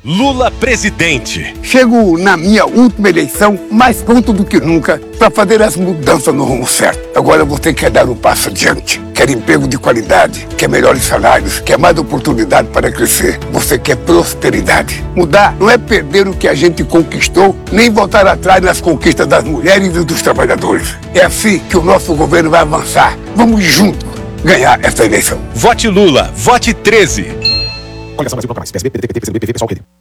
Lula presidente. Chego na minha última eleição mais pronto do que nunca para fazer as mudanças no rumo certo. Agora você quer dar um passo adiante, quer emprego de qualidade, quer melhores salários, quer mais oportunidade para crescer. Você quer prosperidade. Mudar não é perder o que a gente conquistou, nem voltar atrás nas conquistas das mulheres e dos trabalhadores. É assim que o nosso governo vai avançar. Vamos juntos ganhar essa eleição. Vote Lula, vote 13. Coligação Brasil Bloco Mais, PSB, PDT, PT, PCdoB, PV, PSOL, PD.